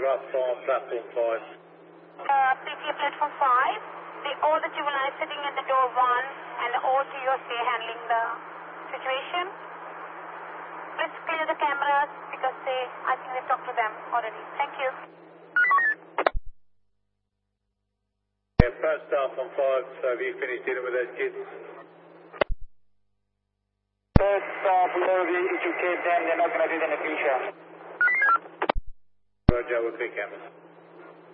rough on platform 5. PTA platform 5. All the juveniles sitting in the door 1 and all TOC handling the situation. Please clear the cameras because I think they talked to them already. Thank you. Yeah, first staff on 5, so have you finished dealing with those kids? First staff will be educated them, they're not going to do it in the future. Roger, we'll clear cameras.